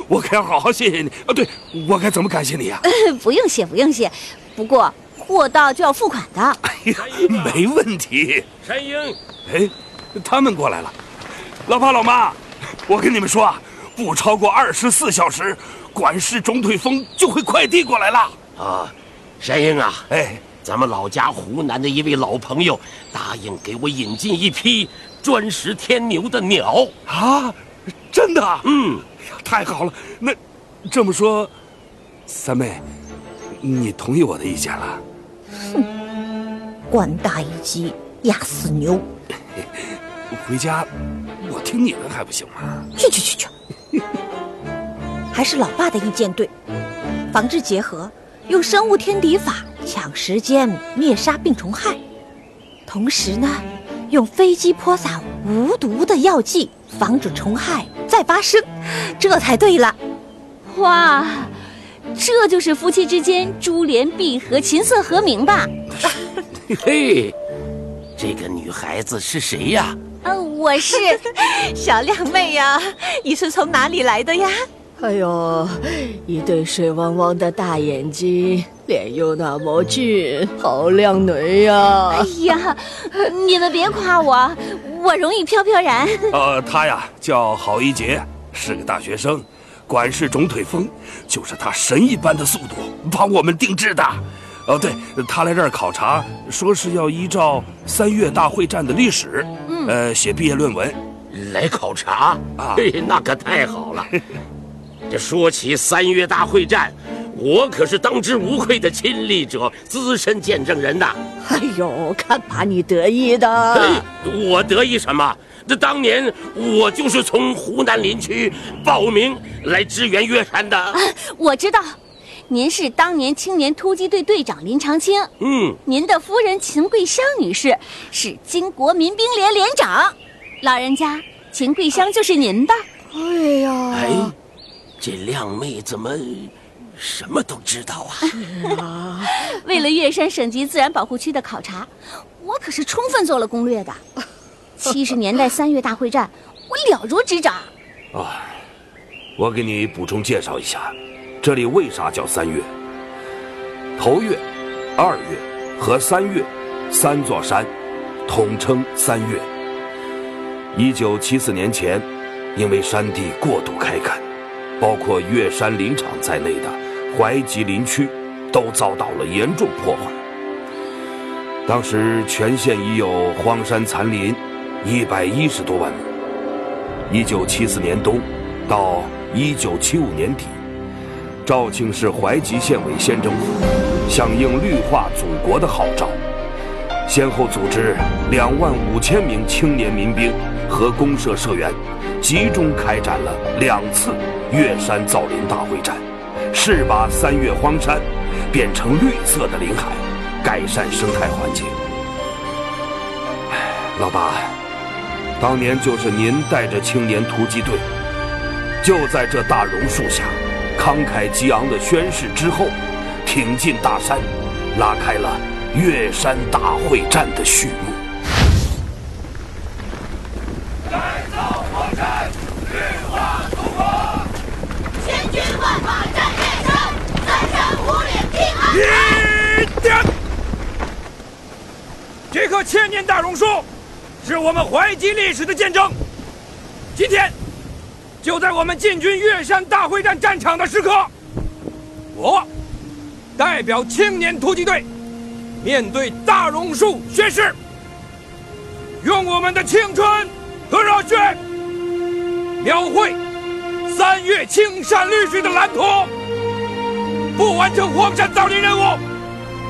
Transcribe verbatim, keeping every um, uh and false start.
我可要好好谢谢你啊！对，我该怎么感谢你呀、啊呃？不用谢，不用谢。不过货到就要付款的。 哎呀，没问题。 山鹰， 哎，他们过来了。老爸老妈，我跟你们说啊，不超过二十四小时，管事总队风就会快递过来了。 啊，山鹰啊， 哎， 咱们老家湖南的一位老朋友答应给我引进一批专食天牛的鸟啊，真的？ 嗯， 太好了。那这么说，三妹，你同意我的意见了？ 哼，官大一级压死牛。 回家我听你的还不行吗？ 去去去去！还是老爸的意见对，防治结合，用生物天敌法抢时间灭杀病虫害，同时呢，用飞机泼洒无毒的药剂，防止虫害再发生，这才对了。 哇，这就是夫妻之间珠联璧合、琴瑟和鸣吧？ 嘿嘿，这个女孩子是谁呀？ 呃，我是小亮妹呀，你是从哪里来的呀？ 哎呦，一对水汪汪的大眼睛，脸又那么俊，好靓女呀！ 哎呀，你们别夸我，我容易飘飘然。 呃，他呀叫郝一杰，是个大学生，管事总腿风就是他神一般的速度帮我们定制的。哦，对，他来这儿考察，说是要依照三月大会战的历史，嗯、呃，写毕业论文。 来考察啊？嘿，那可太好了。这说起三月大会战，我可是当之无愧的亲历者、资深见证人呐！ 哎呦，看把你得意的！ 哎，我得意什么？这当年我就是从湖南林区报名来支援岳山的。啊、 我知道，您是当年青年突击队队长林长青。 嗯， 您的夫人秦桂香女士是金国民兵连连长。老人家，秦桂香就是您的。 哎呀， 哎。这靓妹怎么什么都知道啊？ 是啊， 为了岳山省级自然保护区的考察，我可是充分做了攻略的。七十年代三月大会战，我了如指掌。 啊，我给你补充介绍一下，这里为啥叫三月？头月、二月和三月三座山统称三月。一九七四年前，因为山地过度开垦，包括岳山林场在内的淮吉林区都遭到了严重破坏。当时全县已有荒山残林一百一十多万亩。一九七四年冬到一九七五年底，肇庆市淮吉县委县政府响应绿化祖国的号召，先后组织两万五千名青年民兵和公社社员，集中开展了两次岳山造林大会战，誓把三月荒山变成绿色的林海，改善生态环境。老爸，当年就是您带着青年突击队，就在这大榕树下慷慨激昂的宣誓之后，挺进大山，拉开了岳山大会战的序幕。 改造荒山，绿化祖国，千军万马战岳山，三山五岭平安。 一点，这棵千年大榕树是我们淮吉历史的见证。今天，就在我们进军岳山大会战战场的时刻，我代表青年突击队，面对大榕树宣誓，用我们的青春和热血，描绘三月青山绿水的蓝图。不完成荒山造林任务，